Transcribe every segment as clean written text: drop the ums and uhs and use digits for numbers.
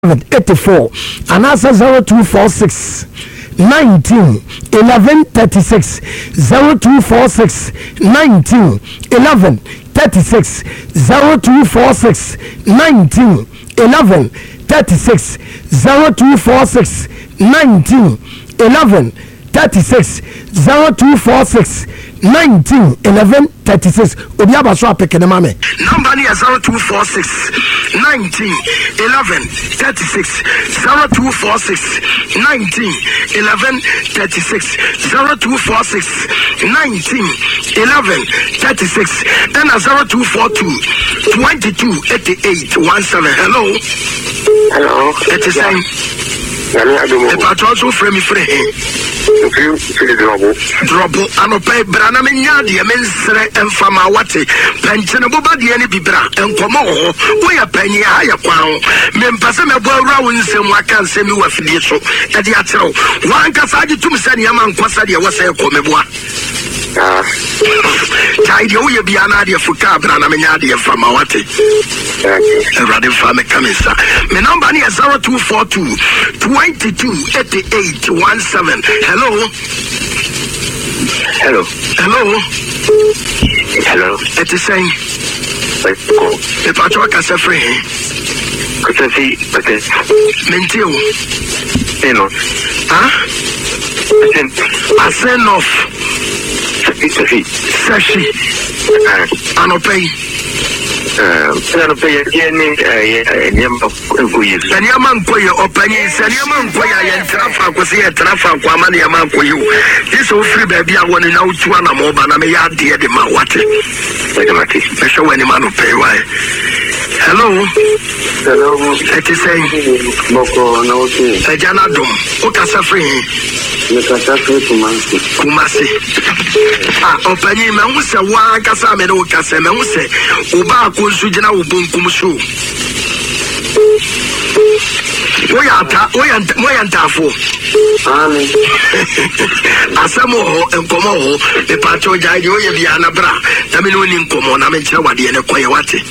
84 and answer 0246 19 11 36 0246 19 11 36 0246 19 11 36 0246 19 11 36 0246 19 11 36 obi abaso apeke ne mame number ni 0246 19 11 36 0246 19 11 36 0246 19 11 36 and 0242 22 88 17. Hello, it is saying the patrol so frame Drobo anope brana menya de mensere emfama wate penchene boba de ne bibra enkomo ho wo ya panyi ha ya kwan me mpase me bo awura wo nsem aka nsem wa fidie so e de akyerɛw wan ka saje tum se ne yama nkwasa de wo se komeboa tai de wo ye bia na de fuka brana menya de emfama wate radio fame kamisa me number ni 0242 22 88 17. Hello. It is saying the patrol can say free. Mentio. I send off. Sashi. Anopay. Yaman Koya opinion, Yaman Koya, and Trafa was here, Trafa, Kwamani Yaman Koyu. This so free baby, I want to know to one more, but I may add the Edema water. I show any man of pay. Why? Hello, it is saying Boko, no, Janadum, Okasa free. Kumasi. Opinion, Mamusa, Wakasame, Okasame, Uba Sujana Ubunkumushu. Oyantafo. Asamo and Komo, the Pacho Jadio Yaviana Bra, Tamino in Komo, Namechawadi and a Koyawati.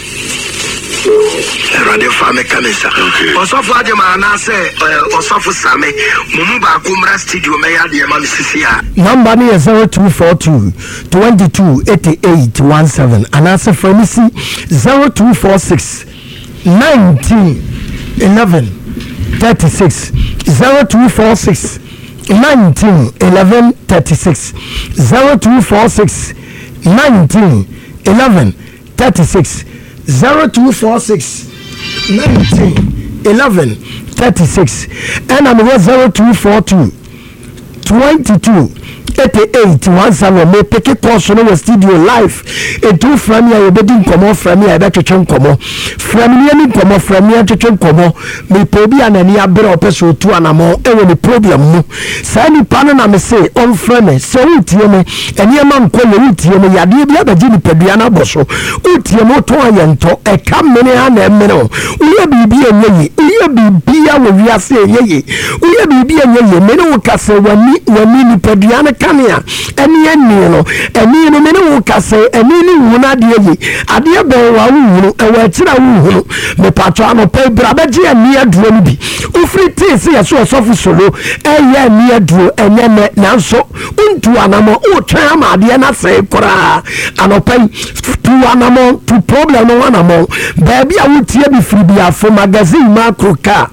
Radio Fame Kamisa. Osofa de Manase, Osofu Same, Mumuba Kumra Studio Maya de Mamisia. Number ni 0242 22 88 17 and answer from 0246 19 11 36 0246 19 11 36 0246 19 11 36 0246 19 11 36 and I'm 0242 22 88 17 me pick it course no studio live e do from here you be come from here be twetwe nkomo from here ni come from here twetwe nkomo me pobi anani abere opeso tu anamo e we ni problem mu sa ni pano na me say on frame so utie me eni ma nko le utie me yade bia ba gini padua na boso utie mo to ayento e kam me ne ha na emme no uye bibi enyeyi uye bibi ya wo wiase enyeyi uye bibi enyeyi me no kase wani ni padua na kania eni no me no kase eni ni wuna de yi ade be wa wunu e wa kira wunu me patro ano pe bra ba je eni aduro ni bi ufri ti se ye so sofu solo eye eni aduro enye me nanso untu anamo o twa ma de na se kora ano pe tu anamo tu problem no anamo ba bia wutie bi free bia fo magazine macro car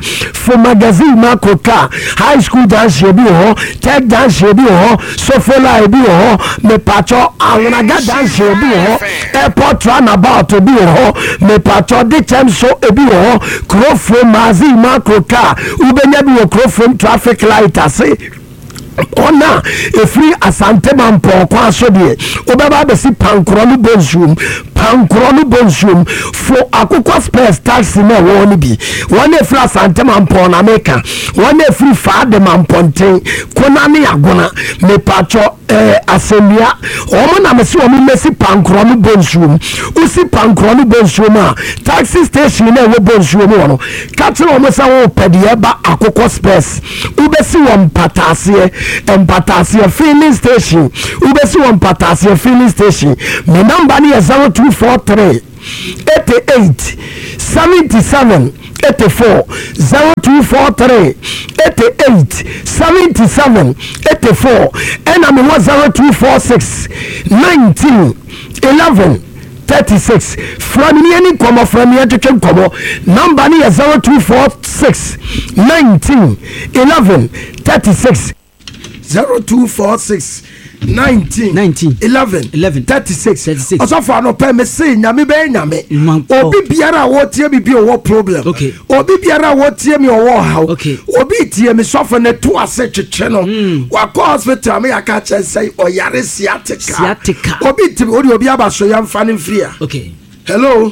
high school dance bi ho tech dance bi ho sofola bi ho me patro awunaga dance bi ho airport runabout bi ho me patro de time so bi ho crofo mazi macro car ubenya bi ho crofo traffic light ase ona efri asante mampo kwa so de obaba be si pankronu bonzoom fo akokwa space taxi na woni bi wona efri asante mampo na meka wona efri faade mamponten kona ne agona me pacho asembia omo na mesi omo mesi pankronu bonzoom usi pankronu bonzoom a taxi station na wo bonzoom wono katro omo sa wo pede ba akokwa space ubesi wo mpatasie Empatasia filling station. Ubesi one Patasia filling station. My number is 0243 88 77 84 0243 88 77 84 and I'm 0246 19 11 36 from any comma from the education comma number 0246 19 11 36 0246 19 11 36 also for no pay me say nyame be nyame obi biara wo tie bi o problem obi biara wo tie me o how obi tie me suffer na to ase twetwe no wa call hospital me aka chen say o yare sciatica obi tie obi abaso ya mfa ne free a hello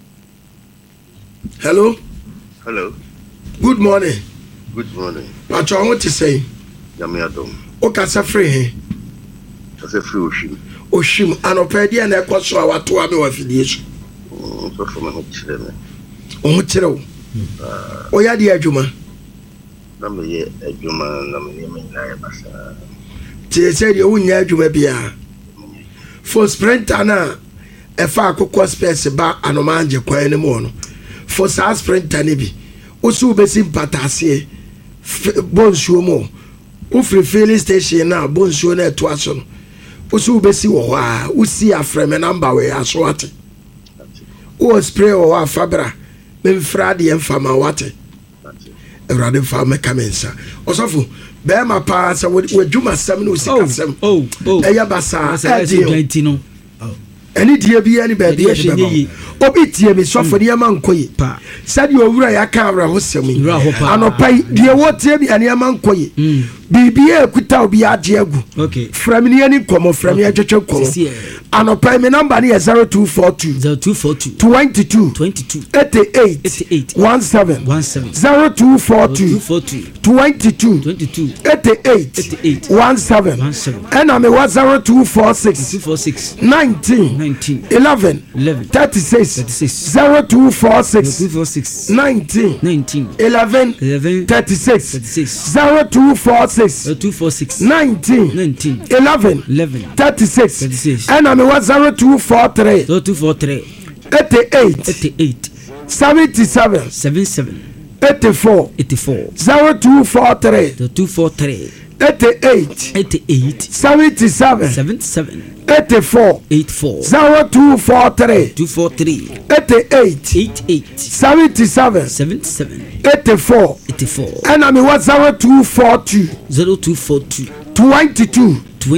good morning pacho what you say nyame adom o ka sa free Ase free Oshim anopedi na ekoso awato ame wa fidie so. So for me ho kire me. O kire o. O ya di adwuma. Na me ye adwuma na me na ye basa. Ti se di o nya adwuma bia. For sprinter na e fa akokɔ space ba anomanje kwan ne mo no. For sa sprinter ne bi. O su be sim patase bonsuo mo. O free filling station na bonsuo na eto aso no. Usu besi wo ha usi afreme number we aso ate o spray wo afabra me mfra de mfama wate Erade mfa me kamensa osofo be ma pa sa wadwuma sam no usika sam eya basa edi no eni die bia ni ba die be obi tie mi sofo ne ma nkoyi sadi owura ya ka awra ho sam anopai die wo tie mi ane ma nkoyi bibia ekuta obi age agu from ni ani komo from ya twetwe komo anopai me number ni 0242 22 88 17 0242 22 88 17 and I'm 0246 19 11 36 0246 19 11 36 0246 19 11 36 and I'm 0243 88 77 84 0243 88 77 84 0243 88 77 84 and I'm 0242 22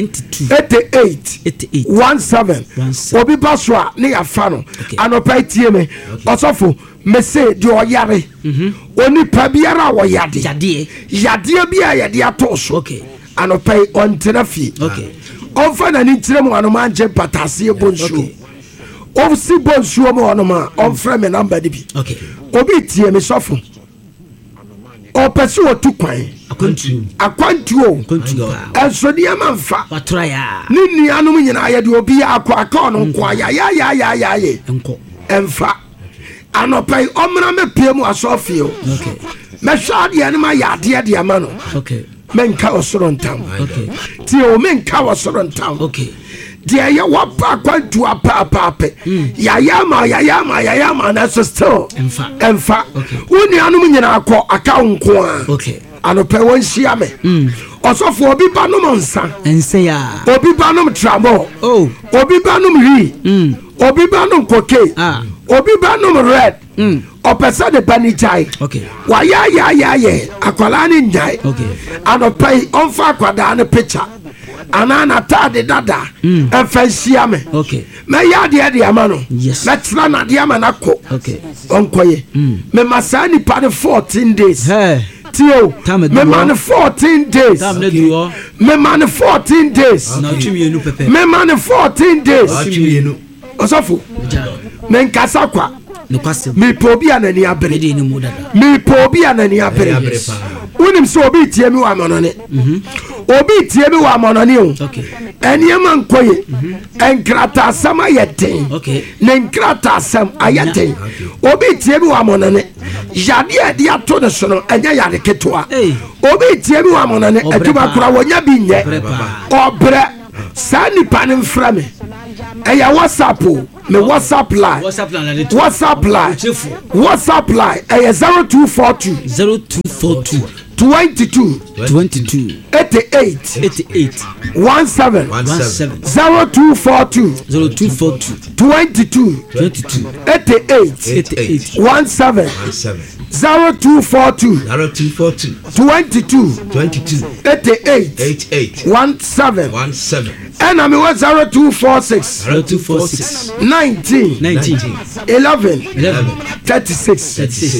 88 17 obi baswa ne ya fa no anopa tie me osofo me say de oyare oni pa biara wo yade bia yade atoso anopa ontena fi onfa na ni tire mu anoma anje patase bonsu ofsi bonsu mo anoma onfra me number de bi obi tie me sofo o pese o tu kwan akwantuo enso dia manfa watraya ni anum nyina ya de obi akwa no kwa ya enko enfa anopai omra me piemu asofio me shade ya ma ya de ama no menka osoro ntam ti o menka osoro ntam dia ya wapa kwantu apapape yayama na so still enfa uni anum nyina akọ aka nko a anope won hia me osofo obi banom nsa ense ya obi banom tramo obi banom ri obi banom koke obi banom red opesa de banijai wa ya akwala ni njai anope onfa akwada ne picture anana tade dada efensia me me ya de amano me tra na de amana ko onkoye me masani pa 14 days Tio, me man 14 days. Me man 14 days. Me man 14 days. Osofu. Men kasa kwa. Me pobi anani abere. Me pobi anani abere. Unim so obi tie mi wa monone. Obi tie mi wa monone o. Eniema nkoye. Enkrata sama yeten. Ne nkrata sam ayeten. Obi tie mi wa monone. Yade dia to ne so no enya yade ketwa. Obi tie mi wa monone aduma kura wonya bi nye. Obre sa nipa ne mfra me. Eya WhatsApp me WhatsApp line 0242 22 88 17 0242 22 88 17 0242 22 88 17 and I mean 0246 19 11 36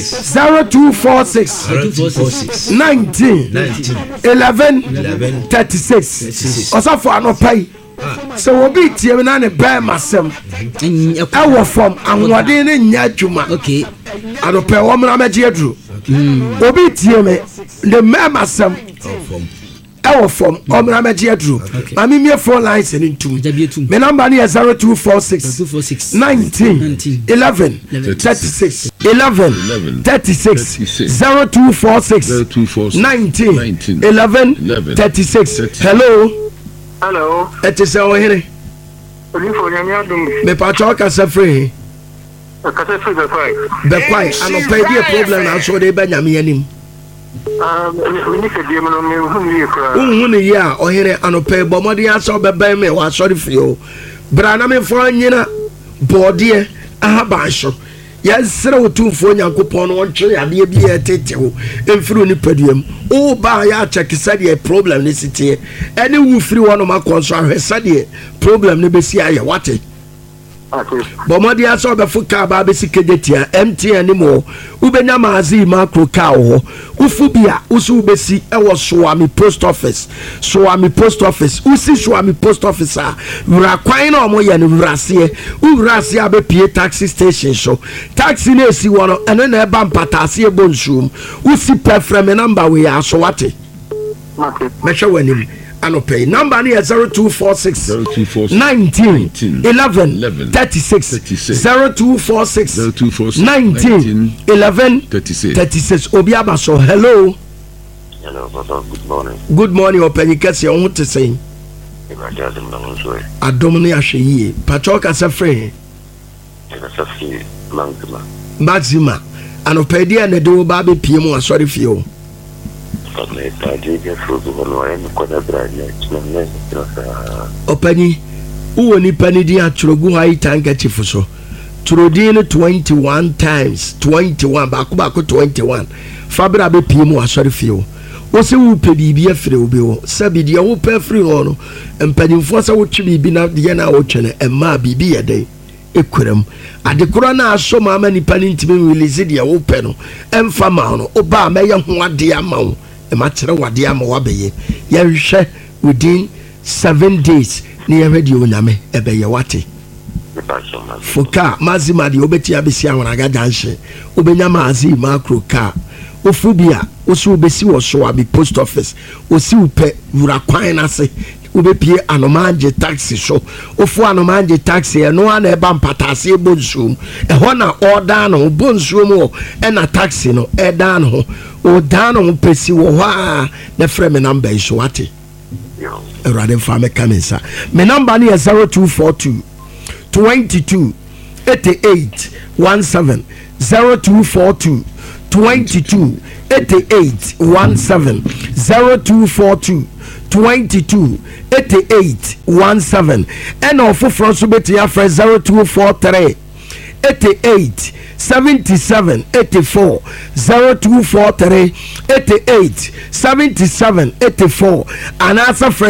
0246 19 11 36 also for no pay so we be tie na ne ba masem e wo from anwode ne nya adwuma okay ado pay wo mra magie aduru obi tie me the masem our form omra magie aduru mami me phone lines entum me number is 0246 19 11 36 11 36 0246 19 11 36 hello it is our here me pacho ka safre the fight the fight and no pay the problem and so they be nyame anim we need to be no yeah o here anope bomodi aso bebe me wa sorry fio brana me fo nyina bode ahaba so yesere otumfo nyankopon no ntwe ade bi etete ho emfiri ni paduam o ba ya check sade problem ni sitie ene wu firi wono makonso ahwesa de problem ne besi aye wate bomodi aso be fuka ba be sikejetia MTN ni mo ubenya mazi macro ka ho ufu bia usu besi ewo Swami post office usi Swami post office a wura kwan na omo ye ne wurase abe pie taxi station so taxi na esi wono ene na eba mpatase ebonsum usi perframe number we aso wate mesha wanim pay number ni 0246 19 11 36 0246 19 11 36 obi abaso hello good morning open kase on to say adom ni ahwe pacho ka safre maxima anope dia na do ba be pie mu asori fie opani uwo ni pani di atrogu hai tanka chifuso trodin 21 times 21 bako 21 fabra be piem asori fio wo se wo pe bibia frɛ wo be wo sabi dia wo pe frɛ wo no empanimfo sa wo twi bibi na de na wo twene emma bibi yede ekuram adekoro na aso mama ni pani ntimi release dia wo pe no emfa ma no oba ma ye ho ade ama wo emachire wade ama wabeye ye hwehwe within 7 days ni ye ready onyame ebeye wate foka mazima di obeti abesi awaraga danhye obenya mazi macro car ofubia osu obesi wo so abi post office osi upe wura kwan na se obepie anomanje taxi so ofu anomanje taxi e no ana eba mpatase ebonsum e ho na order no bonsum wo e na taxi no e dan ho o dan no pesi wo ha na frame number iso wate erade fa me kamensa me number ni 0242 22 88 17 0242 22 88 17 0242 22 88 17 and offer from Subetia for 0243 88 77 84 0243 88 77 84 and answer for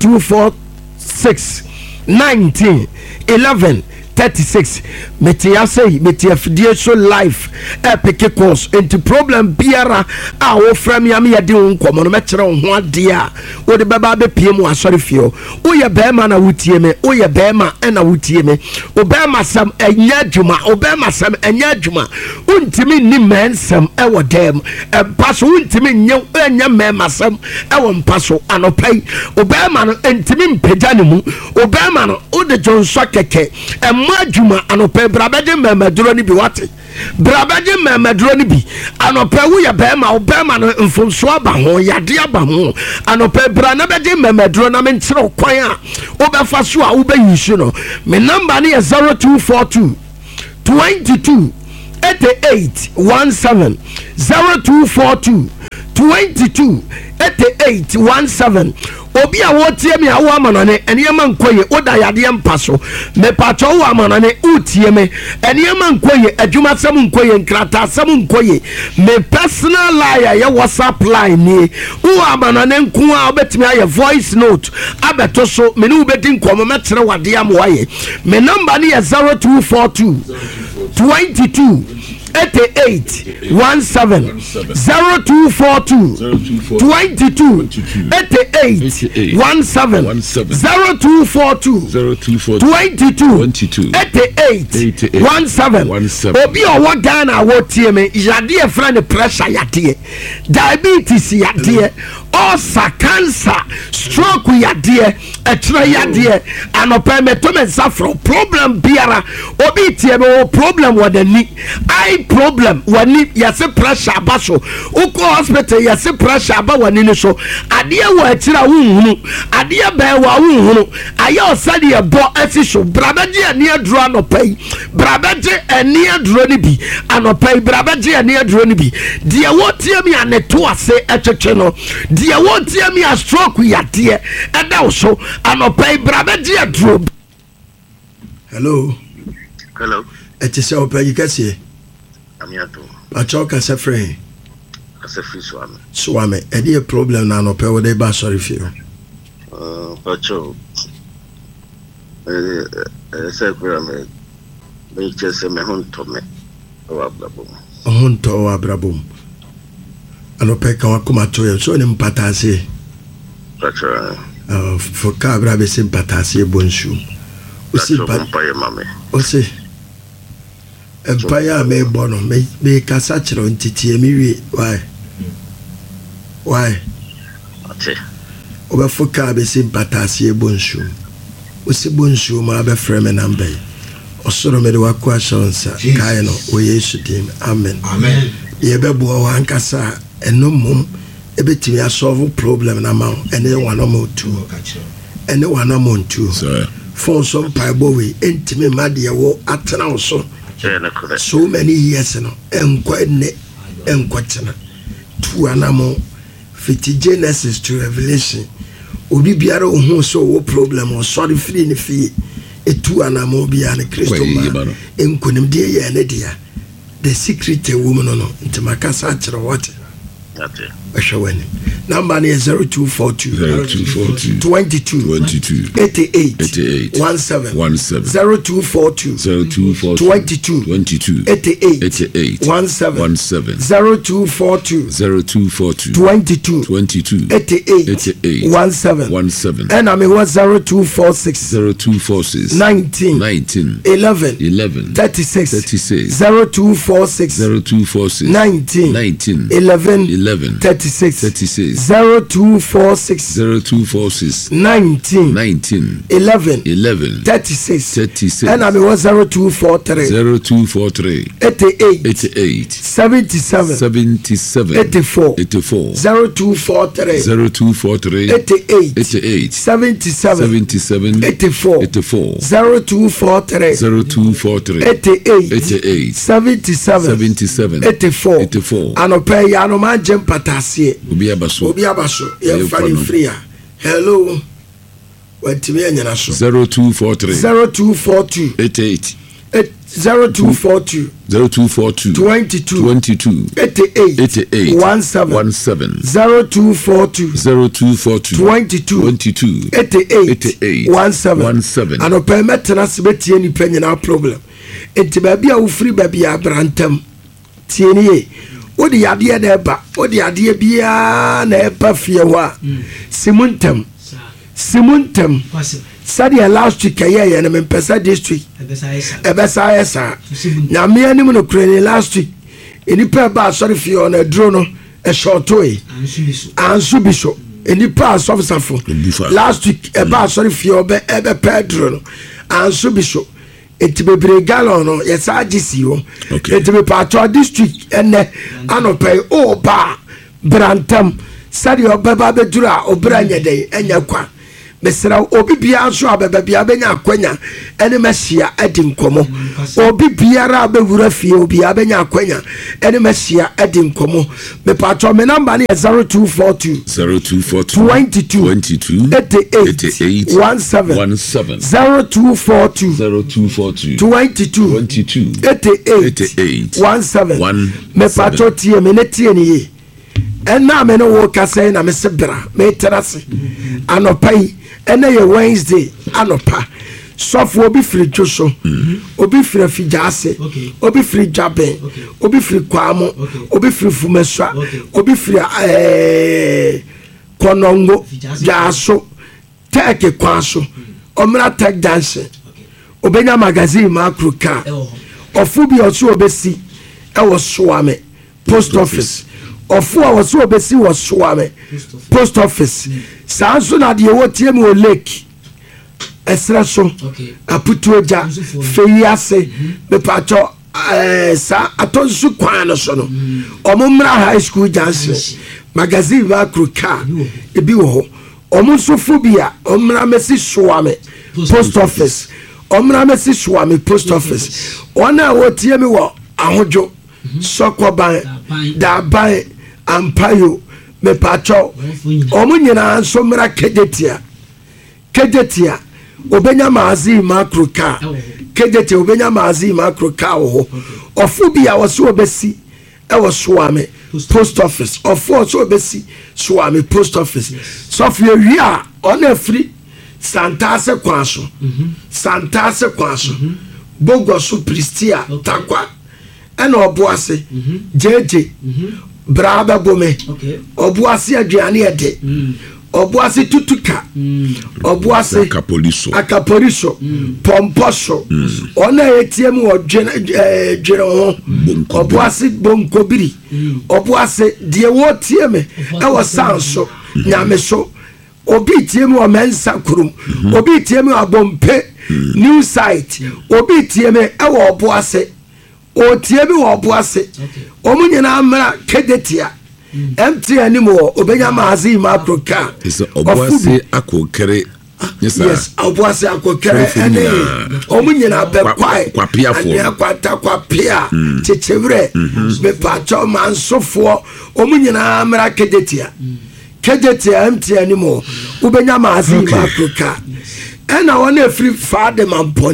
0246 19 11 36 metia say metia fidie so life epic course into problem biara a wo frame ya me yade nkomo no mekere ho ade a wo de baba be pie mu asori fio wo ye bema na wutie me wo ye bema na wutie me wo bema sam enya adwuma wo bema sam enya adwuma untimi ni mensam e wo dem e paso untimi nya mema sam e wo mpaso anopai wo bema no entimi mpega ne mu wo bema no wo de jonso keke madwuma anope brabeje memaduro ni bi wate brabaje mamadro ni bi anopa wo ya bema wo bema no mfomso aba ho yade aba ho anopa bra na beje mamadro na me nkyere kwan a wo befa so a wo be yisu no me number ne 0242 22 88 17 0242 22 88 17 obi a wotie me a wo amanane enema nkoye oda yade mpaso me pacho wo amanane utie me enema nkoye adwuma sam nkoye nkrata sam nkoye me personal line ya WhatsApp line ni wo amanane nko a obetimi aye voice note abeto so me ne ubedi nkomo metere wade am waye me number ni 0242 22 88 17 0242 22 88 17 0242 22 88 17 obi owo Ghana wo tie me yade e friend pressure yade diabetes yade ulcer cancer stroke yade etre yade anopa metome safro problem biara obi tie me problem wadani eye problem wani yase pressure baso uko hospital yase pressure ba wani ni so ade wa atira wunhunu ade ba wa wunhunu aye osade e bo asiso brabaje ani aduro anopai brabaje ani aduro ni bi anopai brabaje ani aduro ni bi de wotie mi aneto ase etwetwe no de wotie mi a stroke yade eda so anopai brabaje aduro. Hello etise opai kase Amiato. Acho kase free. Kase free Swame. Edi a problem na no pe wo dey ba sorry feel. Pacho. Say me chese me honto me. O abrabom. Honto o abrabom. Ano pe kan akoma to ye so ni mpata se. Pacho. For ka abrabe se mpata se bonsu. Osi pa mame. Osi empire me bono me kasa chiro ntiti mi wi why ate obefoka be sympathy bonsu osi bonsu ma be frame number osoro me de wakwa shonsa kai no o Yesu dim amen ye be bo wan kasa enomum ebetimi a solve problem na ma ene wanom tu ene wanom tu for some bible we entime made wo atena so so many years no enkwatena tu anamo fiti Genesis to Revelation obi biara ohun so wo problem o sorry free ni fi etu anamo bia ne Kristo ma enkonim de ye ne dia the secret woman no ntimaka sa kire what ate ashawani number is 0242 22 88 17 0242 22 88 17 0242 22 88 17 and I mean 0246 19 11 36 0246 19 11 36 0246 19 11 36 and I mean 0243 88 77 84 0243 88 77 84 0243 88 77 84 anope ya no man jem patasie obi abaso ya fani free. Hello watime anyana so 0242 88 0242 22 88 17 0242 22 88 17 ano permetna sebetie ni penyana problem enti ba bia wo free ba bia brantam tie ni odi yade de ba odi yade bia na eba fie ho a simuntem sadia last week aye na mempesa district ebesa esa na me anim no kreni last week enipa ba sorry fie on a drone no e shorto e ansu biso enipa sofsafo last week e ba sorry fie obe ebe pedro no ansu biso bebre gallon no yesa agisi ho etibe patro district ene anopai o ba brantam sadi obeba bedura obra nyeden enya kwa mesra obi bia so abeba bia benya akwanya ene mehia edi nkomo obi biara abewura fie obi abenya akwanya ene mehia edi nkomo me patro me number na 0242 22 88 17 0242 22 88 17 me patro tie me netie ni ye ena me no wo kase na me sebra me terase anopai ena ye Wednesday anopa sofo obi firi joso obi firi fijase obi firi jabe obi firi kwamo obi firi fumeswa obi firi konongo jaso teke kwaso omra tech dance obenya magazine makruka ofu bi oso obesi e wo soame post office ofu a wo so obesi wo soame post office sanso na de wo tie me o lake esra so aputuoja feyiase me pacho sa atonsu kwan no so no omumra high school janse magazine ba kruka ebi wo omunso phobia omra mesi soame post office omra mesi soame post office ona wo tie me wo ahojo sokoban da ban ampayo me pacho omunyina nso mra kejetia obenya mazi makruka kejetia obenya mazi makruka wo ofubia wo so obesi e wo soame post office ofo so obesi soame post office sofia wia ona free santase kwaso bogoso pristia takwa ena oboase jeje braba bome oboase aduane ede oboase tutuka oboase akapoliso pomposo ona etiem odwere ho oboase bonkobiri oboase de wo tieme e wo sanso nyame so obi tieme o mensa kurum obi tieme abompe new site obi tieme e wo oboase o tieme wo oboase omunyina amra kedetia MTN mo obenya mazi makroka oboase akokere yes oboase akokere ene omunyina be kwai kwapia chechevre me pacho mansofo omunyina amra kedetia MTN mo ubenya mazi makroka ena wona free fade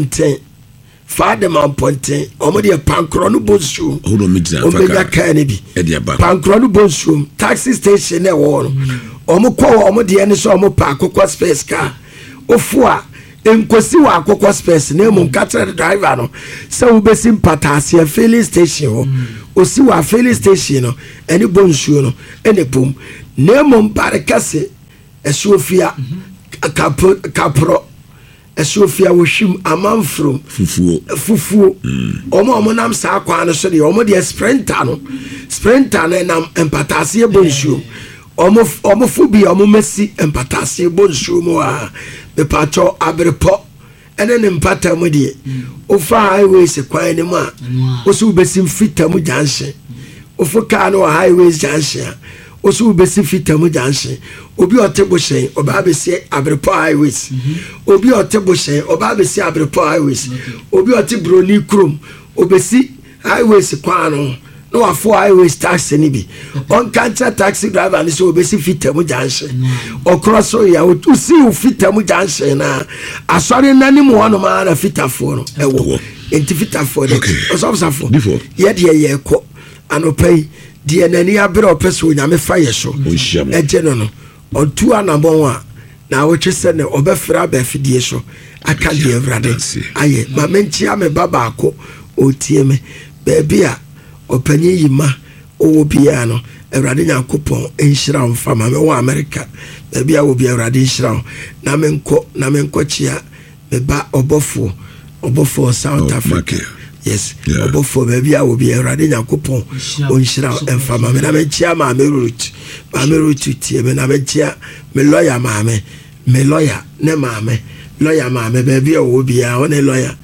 man ponten omo de pankro no bonsu omega kan bi pankro no bonsu taxi station e wo no omo kwa omo de ene so omo pa akokwa space car ofua enkosi wa akokwa space na emu nkatra driver no se wo besim patase filling station ho osi wa filling station no ene bonsu no ene pom na emu barekase esofia kapro esofia wohwim amanfrom fufuo omo nam sa kwa no so de omo de sprinter na nam empatase bonsu omo fubi omo mesi empatase bonsu mo a me pacho abrepo ene ne mpata mo de ofa highways kwan ne ma osu besim fitamu janse ofu ka no highways janse osu besi fitamu janse obi oteboshen oba besi abrepo highways obi oteboshen oba besi abrepo highways obi otebroni krom obesi highways kwano no afo highways taxi ni bi on cancer taxi driver ni so obesi fitamu janse okroso ya usi fitamu janse na asori nani mu wono ma na fitafo no ewo enti fitafo de osofsafo ye de ye ko anopai de nani abere opeso nyame fa ye so eje no otu anabon a na wotwese ne obefra ba fidie so aka de evrade aye ma mentia me baba ako otie me bebia opanyi yima owo bia no evrade nyankopon enhira mfa ma me wo America bebia wo bia evrade enhira na menko chia me ba obofo South Africa yes obofo bebia wo bia evrade nyankopon onhira mfa ma me na mentia ma me root tie me na mentia me lawyer ma me lawyer ne ma me lawyer ma me bebia wo bia one lawyer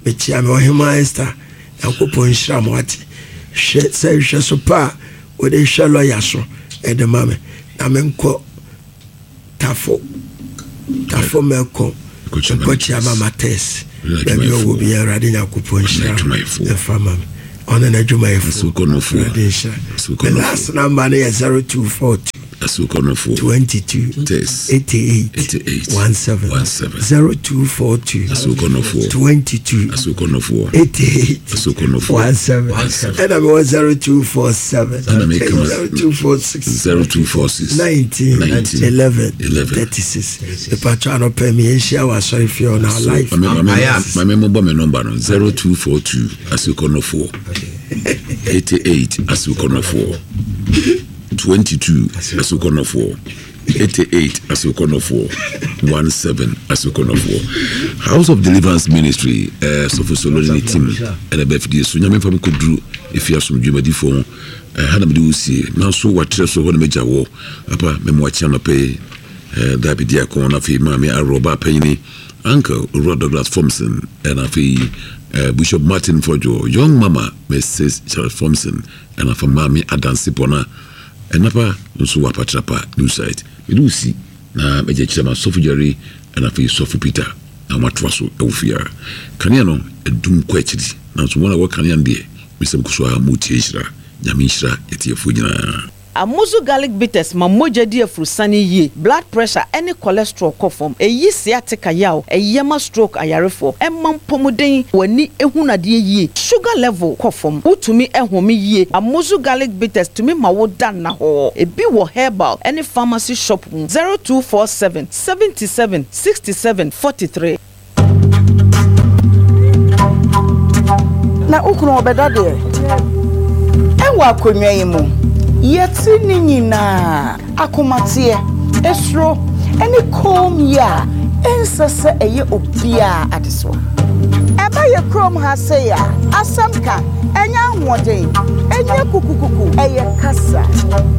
mechia me ohima Esther yakopon hira mo ate hwe say hwe so pa we dey hwe lawyer so e de mame na menko tafo meko kochia mama test baby o bi erade yakopon hira e fama on na adwuma efu the last number is 0242 22 88 17 0242 22 88 17 and I'm 0247 0246 19 11 36 the patron pay me share was sorry for your life my member number 0242 asukono4 88 asukono4 22 asukono4 88 asukono4 17 asukono4 House of Deliverance Ministry Sofosolo team and BFD so nyame fam kodru efia so dwumadi fo hanamde usie na so watre so ho na meja wo apa memo acha no pe David Diakon na fe mama aroba panyini Uncle Rod Douglas Thompson and afi Bishop Martin Fojo young mama Mrs. Charles Thompson and afa mama Adansi Bona enapa nso wapatrapa new site we see na meje chama sofu Jerry and afi sofu Peter na matwa so ewufia kania no edum kwachiri na so wona wo kania ndie misem kuswa mutieshira nyamishira etiefo nyina Amuzu garlic bitters mamoja die frusani ye blood pressure any cholesterol kofom eyi sciatica yaw eyema stroke ayarefo emam pomuden wani ehunade ye sugar level kofom utumi ehome ye Amuzu garlic bitters tumi mawoda na ho ebi wo herbal any pharmacy shop 0247 77 67 43 na ukunu obedade enwa konwa yimu yeti ni nyina akomatie esro eni kom ya ensese eye obia adeso eba ye krom ha se ya asamka enya hoden enya kukukuku eye kasa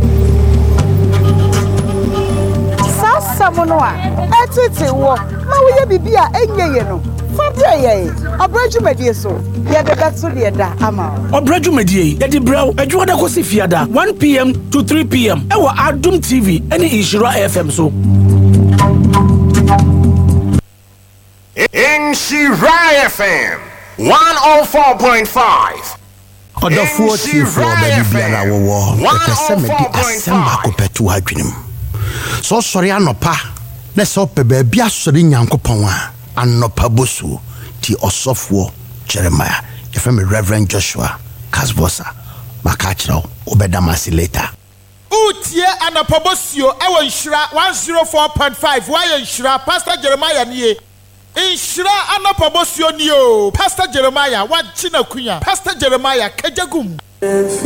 sasa mono a etete wo ma wo ye bibia enye ye no fabre ye obrajumedie so ye de betso de da ama obrajumedie ye di braw adwoda ko si fiada 1 p.m. to 3 p.m. ewa Adum TV eni Inshira FM so Inshira FM 104.5 Odofo tifo baby biara wo pese me di asemba ko petu adwenem so sori anopa na so pe ba bia sori nyankopon a anopa bosu ti osofo Jeremiah ifemi Reverend Joshua Kasbosa makachiro obedamasi later utie anopa bosio ewo Inshira 104.5 why Inshira Pastor Jeremiah nie Inshira anopa bosio ni o Pastor Jeremiah wa china kunya Pastor Jeremiah kejagum